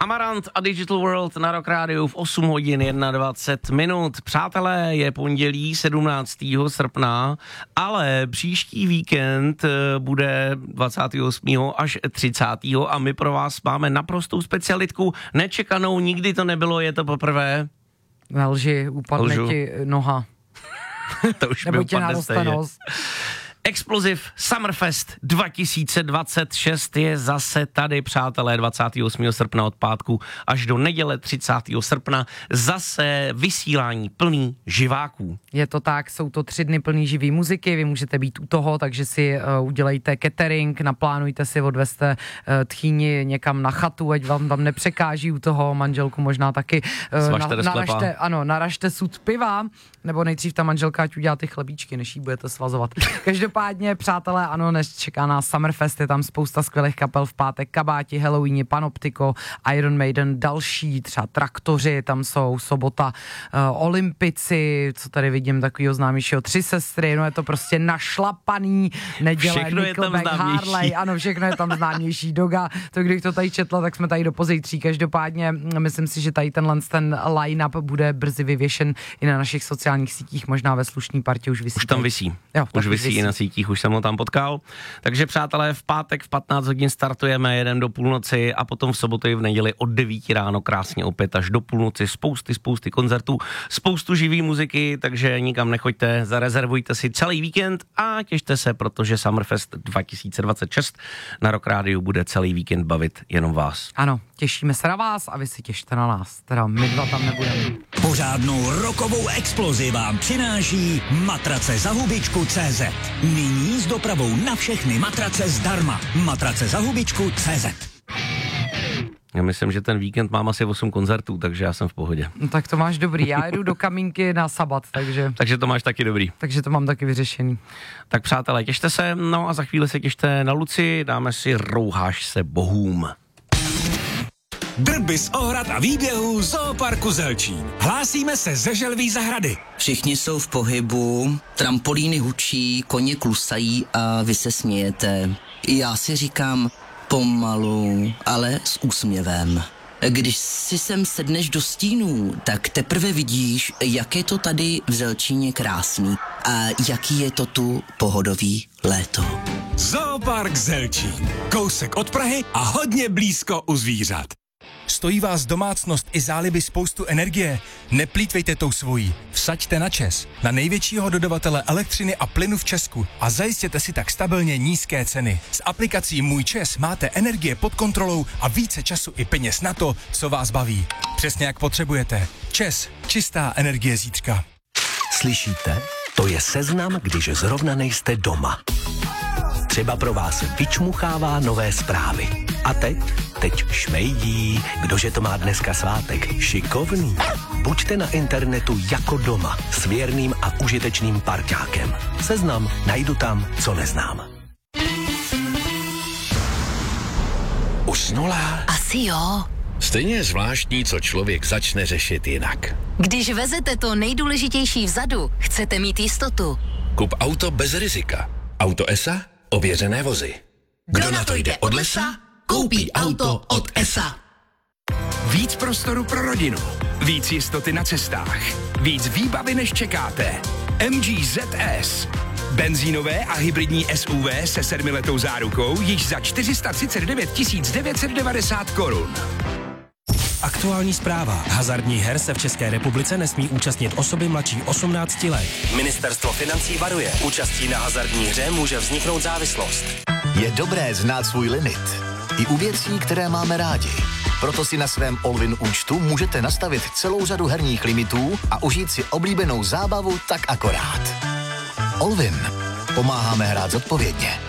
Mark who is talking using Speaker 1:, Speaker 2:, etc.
Speaker 1: Amarant a Digital World na Rock Rádiu v 8 hodin 21 minut. Přátelé, je pondělí 17. srpna, ale příští víkend bude 28. až 30. a my pro vás máme naprostou specialitku, nečekanou, nikdy to nebylo, je to poprvé.
Speaker 2: Nelži, upadne ti noha.
Speaker 1: To už
Speaker 2: nebo tě naroste nos.
Speaker 1: Explosive Summerfest 2026 je zase tady, přátelé, 28. srpna od pátku až do neděle 30. srpna. Zase vysílání plný živáků.
Speaker 2: Je to tak, jsou to 3 dny plný živý muziky, vy můžete být u toho, takže si udělejte catering, naplánujte si, odvezte tchýni někam na chatu, ať vám tam nepřekáží u toho, manželku možná taky. Naražte sud piva, nebo nejdřív ta manželka, ať udělá ty chlebíčky, než jí budete svazovat. Každopádně, přátelé, ano, dnes čeká nás Summerfest, je tam spousta skvělých kapel v pátek, Kabáti, Halloweeni, Panoptiko, Iron Maiden, další, třeba Traktoři, tam jsou sobota, Olympici, co tady vidím, takovýho známějšího, 3 sestry, no je to prostě našlapaný neděle,
Speaker 1: všechno
Speaker 2: Nickelback, Harley, ano, všechno je tam známější, Doga, to když to tady četla, tak jsme tady do pozítří, každopádně myslím si, že tady ten line-up bude brzy vyvěšen i na našich sociálních sítích, možná ve slušný partě už vysí.
Speaker 1: Už tam vysí.
Speaker 2: Jo,
Speaker 1: už vysí i na sítích, už jsem ho tam potkal. Takže přátelé, v pátek v 15 hodin startujeme, jedem do půlnoci a potom v sobotu i v neděli od 9 ráno krásně opět až do půlnoci. Spousty koncertů, spoustu živý muziky, takže nikam nechoďte, zarezervujte si celý víkend a těšte se, protože Summerfest 2026 na Rock Rádiu bude celý víkend bavit jenom vás.
Speaker 2: Ano, těšíme se na vás a vy si těšte na nás. Teda my dva tam nebudeme.
Speaker 3: Pořádnou rokovou explozi vám přináší matrace za hubičku.cz. Nyní s dopravou na všechny matrace zdarma. Matrace za hubičku.cz.
Speaker 1: Já myslím, že ten víkend mám asi 8 koncertů, takže já jsem v pohodě.
Speaker 2: No, tak to máš dobrý, já jedu do Kamínky na sabat, takže...
Speaker 1: Takže to máš taky dobrý.
Speaker 2: Takže to mám taky vyřešený.
Speaker 1: Tak přátelé, těšte se, no a za chvíli se těšte na Luci, dáme si Rouháš se bohům.
Speaker 3: Drby z ohrad a výběhů Zooparku Zelčín. Hlásíme se ze Želví zahrady.
Speaker 4: Všichni jsou v pohybu, trampolíny hučí, koně klusají a vy se smějete. Já si říkám pomalu, ale s úsměvem. Když si sem sedneš do stínů, tak teprve vidíš, jak je to tady v Zelčíně krásný a jaký je to tu pohodový léto.
Speaker 3: Zoopark Zelčín. Kousek od Prahy a hodně blízko u zvířat.
Speaker 5: Stojí vás domácnost i záliby spoustu energie? Neplýtvejte tou svojí. Vsaďte na ČEZ, na největšího dodavatele elektřiny a plynu v Česku a zajistěte si tak stabilně nízké ceny. S aplikací Můj ČEZ máte energie pod kontrolou a více času i peněz na to, co vás baví. Přesně jak potřebujete. ČEZ, čistá energie zítřka.
Speaker 6: Slyšíte? To je seznam, když zrovna nejste doma. Třeba pro vás vyčmuchává nové zprávy. A teď šmejdí, kdože to má dneska svátek. Šikovný. Buďte na internetu jako doma s věrným a užitečným parťákem. Seznam, najdu tam, co neznám.
Speaker 7: Usnula?
Speaker 8: Asi jo.
Speaker 7: Stejně je zvláštní, co člověk začne řešit jinak.
Speaker 8: Když vezete to nejdůležitější vzadu, chcete mít jistotu.
Speaker 7: Kup auto bez rizika. Auto ESA? Ověřené vozy.
Speaker 8: Kdo na to jde od lesa, koupí auto od ESA.
Speaker 3: Víc prostoru pro rodinu. Víc jistoty na cestách. Víc výbavy, než čekáte. MG ZS. Benzínové a hybridní SUV se 7letou zárukou již za 439 990 korun.
Speaker 5: Aktuální zpráva. Hazardních her se v České republice nesmí účastnit osoby mladší 18 let. Ministerstvo financí varuje. Účastí na hazardní hře může vzniknout závislost.
Speaker 9: Je dobré znát svůj limit. I u věcí, které máme rádi. Proto si na svém Allwin účtu můžete nastavit celou řadu herních limitů a užít si oblíbenou zábavu tak akorát. Allwin. Pomáháme hrát zodpovědně.